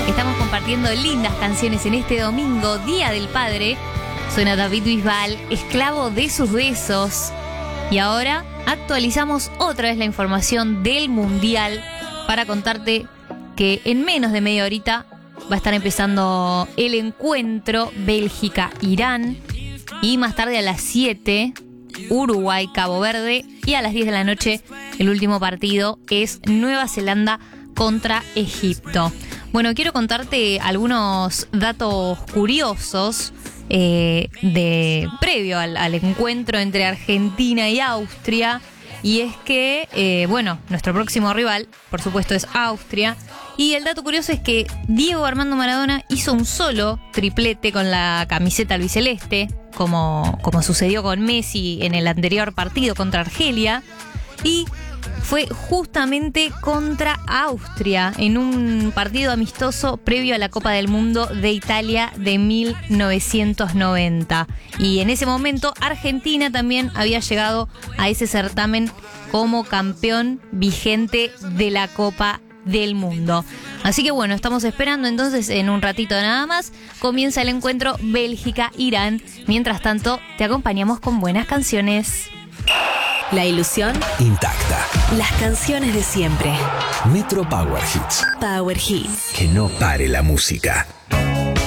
Estamos compartiendo lindas canciones en este domingo, Día del Padre. Suena David Bisbal, Esclavo de sus besos. Y ahora actualizamos otra vez la información del Mundial para contarte que en menos de media horita va a estar empezando el encuentro Bélgica-Irán. Y más tarde a las 7, Uruguay-Cabo Verde. Y a las 10 de la noche, el último partido es Nueva Zelanda contra Egipto. Bueno, quiero contarte algunos datos curiosos previo al encuentro entre Argentina y Austria. Y es que, nuestro próximo rival, por supuesto, es Austria. Y el dato curioso es que Diego Armando Maradona hizo un solo triplete con la camiseta albiceleste, como sucedió con Messi en el anterior partido contra Argelia. Y fue justamente contra Austria en un partido amistoso previo a la Copa del Mundo de Italia de 1990. Y en ese momento Argentina también había llegado a ese certamen como campeón vigente de la Copa del Mundo. Así que bueno, estamos esperando entonces en un ratito nada más. Comienza el encuentro Bélgica-Irán. Mientras tanto, te acompañamos con buenas canciones. La ilusión intacta. Las canciones de siempre. Metro Power Hits. Power Hits. Que no pare la música.